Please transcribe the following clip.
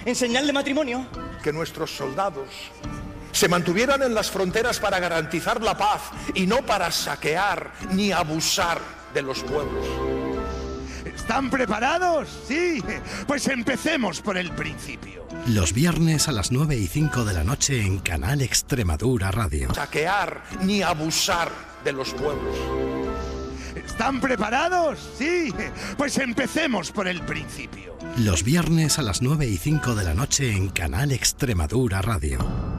en señal de matrimonio. Que nuestros soldados se mantuvieran en las fronteras para garantizar la paz y no para saquear ni abusar de los pueblos. ¿Están preparados? Sí. Pues empecemos por el principio. Los viernes a las 9:05 de la noche en Canal Extremadura Radio. Saquear ni abusar de los pueblos. ¿Están preparados? Sí. Pues empecemos por el principio. Los viernes a las 9:05 de la noche en Canal Extremadura Radio.